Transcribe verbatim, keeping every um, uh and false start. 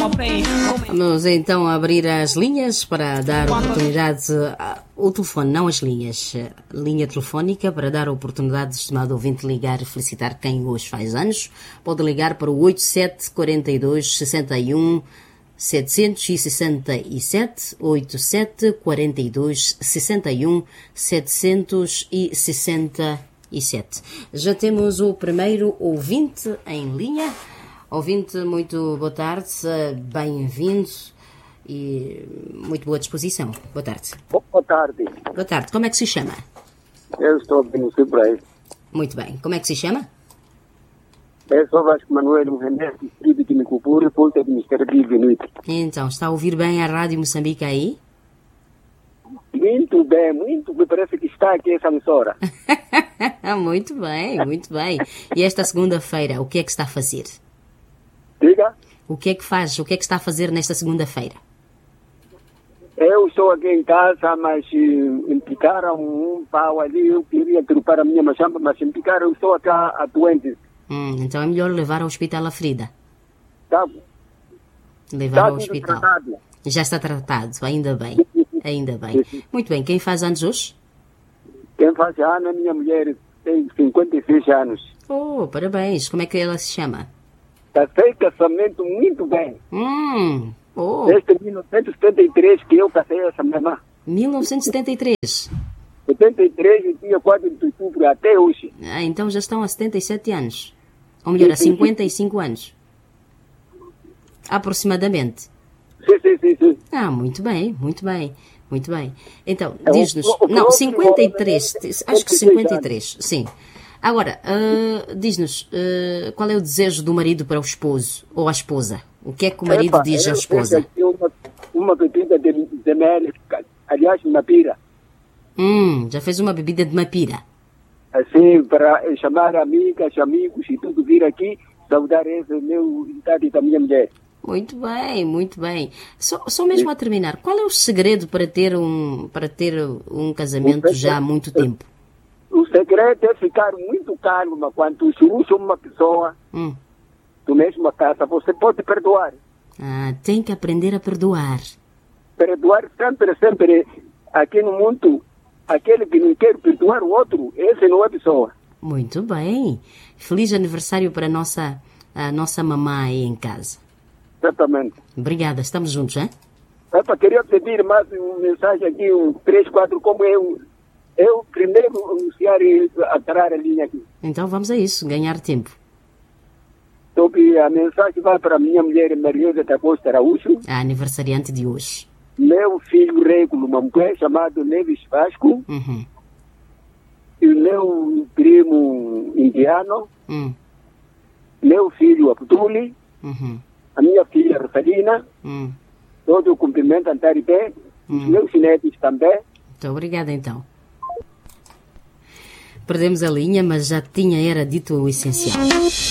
Vamos então abrir as linhas para dar oportunidade ao telefone, não as linhas, a linha telefónica para dar a oportunidade de estimado ouvinte ligar e felicitar quem hoje faz anos. Pode ligar para o oito sete quatro dois, seis um, sete seis sete, oito sete quatro dois, seis um, sete seis sete. Já temos o primeiro ouvinte em linha. Ouvinte, muito boa tarde, bem-vindo e muito boa disposição. Boa tarde. Boa tarde. Boa tarde. Como é que se chama? Eu estou bem no Sebrae. Muito bem. Como é que se chama? Eu sou Vasco Manuel Mohamed, distrito de Nicupuri, ponto administrativo de Nuit. Então, está a ouvir bem a Rádio Moçambique aí? Muito bem, muito bem. Parece que está aqui essa emissora. Muito bem, muito bem. E esta segunda-feira, o que é que está a fazer? Diga. O que é que faz? O que é que está a fazer nesta segunda-feira? Eu estou aqui em casa, mas uh, picaram um pau ali. Eu queria trupar a minha machamba, mas me picaram. Eu estou cá a doente. Hum, então é melhor levar ao hospital a ferida. Tá. Levar Tá ao hospital. Tratado. Já está tratado, ainda bem. Ainda bem. Muito bem. Quem faz anos hoje? Quem faz ano é minha mulher, tem cinquenta e seis anos. Oh, parabéns. Como é que ela se chama? Casei casamento muito bem. Hum, oh. Desde mil novecentos e setenta e três que eu casei essa mesma. mil novecentos e setenta e três. setenta e três e dia quatro de outubro até hoje. Ah, então já estão há setenta e sete anos. Ou melhor, há cinquenta e cinco anos. Aproximadamente. Sim, sim, sim, sim. Ah, muito bem, muito bem, muito bem. Então, É, diz-nos... o- o Não, próximo cinquenta e ano três. é Acho que cinquenta e seis cinquenta e três, sim. Agora, ah, diz-nos, ah, qual é o desejo do marido para o esposo ou a esposa? O que é que o marido Epa, diz à eu esposa? tenho aqui Uma, uma bebida de, de mel, aliás, uma pira. Hum, já fez uma bebida de mapira. Assim, para eh, chamar amigas, amigos e tudo vir aqui, saudar esse meu idade da minha mulher. Muito bem, muito bem. Só, só mesmo a terminar, qual é o segredo para ter um, para ter um casamento já há muito tempo? O segredo é ficar muito calmo quando usa uma pessoa Hum. do mesmo casa. Você pode perdoar. Ah, tem que aprender a perdoar. Perdoar sempre, sempre. Aqui no mundo, aquele que não quer perdoar o outro, esse não é pessoa. Muito bem. Feliz aniversário para a nossa, a nossa mamã aí em casa. Exatamente. Obrigada, estamos juntos, hein? Epa, queria pedir mais uma mensagem aqui, um três, quatro, como eu, eu primeiro anunciar e atrás a linha aqui. Então vamos a isso, ganhar tempo. Então, que a mensagem vai para a minha mulher Maria da Costa Araújo, A aniversariante de hoje. meu filho Régulo Mambué, chamado Neves Vasco, Uhum. e o meu primo indiano, Hum. meu filho Abduli, Uhum. a minha filha Rosalina, Hum. todo o cumprimento Antarité, os Hum. meus netos também. Muito obrigada, então. Perdemos a linha, mas já tinha era dito o essencial.